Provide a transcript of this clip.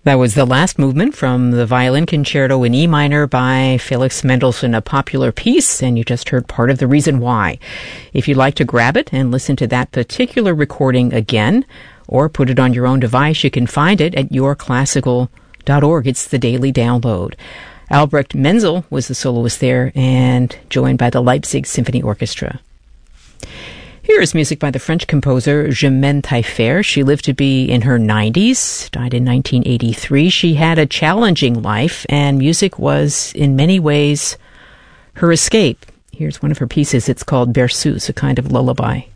That was the last movement from the Violin Concerto in E minor by Felix Mendelssohn, a popular piece, and you just heard part of the reason why. If you'd like to grab it and listen to that particular recording again, or put it on your own device, you can find it at yourclassical.org. It's the daily download. Albrecht Menzel was the soloist there, and joined by the Leipzig Symphony Orchestra. Here is music by the French composer Germaine Taillefer. She lived to be in her 90s, died in 1983. She had a challenging life, and music was, in many ways, her escape. Here's one of her pieces. It's called Berceuse, a kind of lullaby.